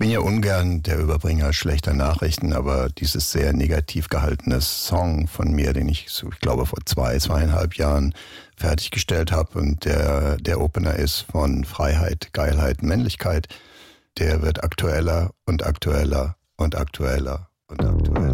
bin ja ungern der Überbringer schlechter Nachrichten, aber dieses sehr negativ gehaltene Song von mir, den ich glaube vor 2,5 Jahren fertiggestellt habe und der Opener ist von Freiheit, Geilheit, Männlichkeit, der wird aktueller und aktueller und aktueller und aktueller.